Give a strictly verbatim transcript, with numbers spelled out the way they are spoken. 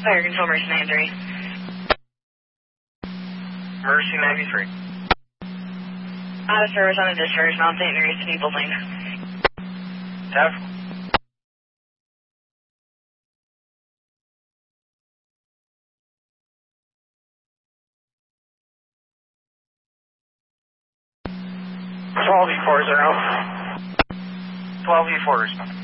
Fire Control, Mercy ninety-three. Mercy ninety-three. Out of service on a discharge, Mount Saint Mary's City Building. F. twelve E four zero. twelve E four.